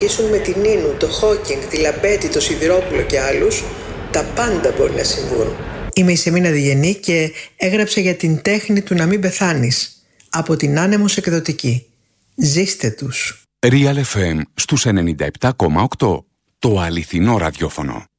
Με την Νίνου, το Χόκινγκ, τη Λαμπέτη, το Σιδηρόπουλο και άλλους, τα πάντα μπορεί να συμβούν. Είμαι η Σεμίνα Διγενή και έγραψα για την τέχνη του να μην πεθάνεις από την Άνεμος Εκδοτική. Ζήστε τους. Real FM στους 97,8. Το αληθινό ραδιόφωνο.